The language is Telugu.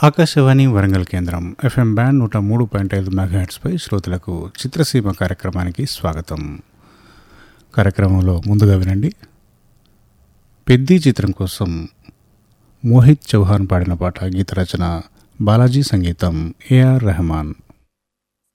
ఆకాశవాణి వరంగల్ కేంద్రం ఎఫ్ఎం బ్యాండ్ 103.5 మెగాహెర్ట్జ్పై శ్రోతలకు చిత్రసీమ కార్యక్రమానికి స్వాగతం. కార్యక్రమంలో ముందుగా వినండి. పెద్ది చిత్రం కోసం మోహిత్ చౌహాన్ పాడిన పాట. గీత రచన బాలాజీ, సంగీతం ఏఆర్ రెహమాన్.